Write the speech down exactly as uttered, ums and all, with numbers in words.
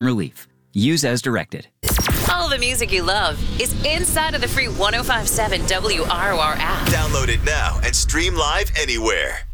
relief. Use as directed. All the music you love is inside of the free one oh five point seven W R O R app. Download it now and stream live anywhere.